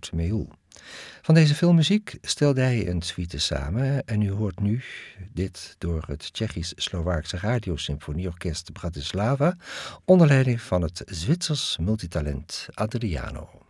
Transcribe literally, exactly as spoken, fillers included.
Bartomeu. Van deze filmmuziek stelde hij een suite samen en u hoort nu dit door het Tsjechisch-Slowaakse Radiosymfonieorkest Bratislava onder leiding van het Zwitsers multitalent Adriano.